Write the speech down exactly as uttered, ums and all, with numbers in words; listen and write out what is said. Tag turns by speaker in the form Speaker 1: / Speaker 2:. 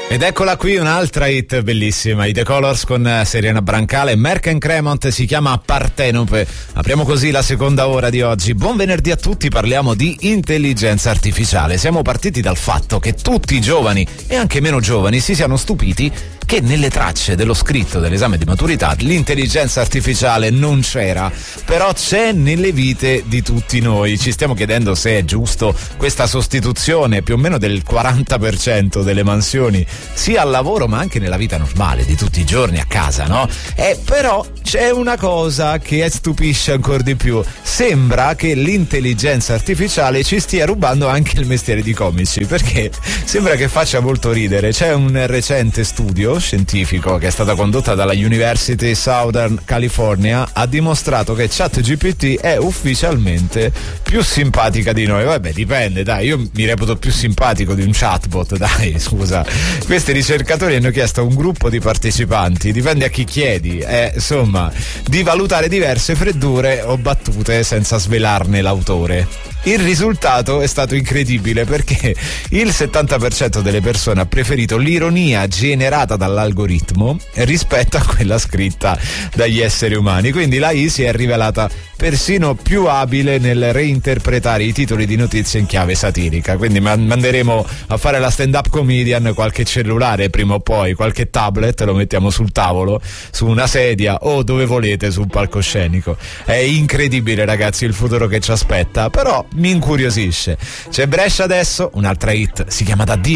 Speaker 1: Ed eccola qui un'altra hit bellissima, i The Colors con Serena Brancale e Merck and Cremont, si chiama Partenope. Apriamo così la seconda ora di oggi. Buon venerdì a tutti, parliamo di intelligenza artificiale. Siamo partiti dal fatto che tutti i giovani e anche meno giovani si siano stupiti che nelle tracce dello scritto dell'esame di maturità l'intelligenza artificiale non c'era, però c'è nelle vite di tutti noi. Ci stiamo chiedendo se è giusto questa sostituzione più o meno del quaranta per cento delle mansioni sia al lavoro ma anche nella vita normale di tutti i giorni a casa, no? E però c'è una cosa che stupisce ancora di più: sembra che l'intelligenza artificiale ci stia rubando anche il mestiere di comici, perché sembra che faccia molto ridere. C'è un recente studio scientifico che è stata condotta dalla University Southern California, ha dimostrato che ChatGPT è ufficialmente più simpatica di noi. Vabbè, dipende, dai, io mi reputo più simpatico di un chatbot, dai, scusa. Questi ricercatori hanno chiesto a un gruppo di partecipanti, dipende a chi chiedi, eh, insomma, di valutare diverse freddure o battute senza svelarne l'autore. Il risultato è stato incredibile, perché il settanta per cento delle persone ha preferito l'ironia generata dall'algoritmo rispetto a quella scritta dagli esseri umani. Quindi la I si è rivelata persino più abile nel reinterpretare i titoli di notizie in chiave satirica. Quindi manderemo a fare la stand-up comedian qualche cellulare prima o poi, qualche tablet, lo mettiamo sul tavolo, su una sedia o dove volete, su un palcoscenico. È incredibile, ragazzi, il futuro che ci aspetta, però mi incuriosisce. C'è Brescia adesso, un'altra hit, si chiama Da Dio.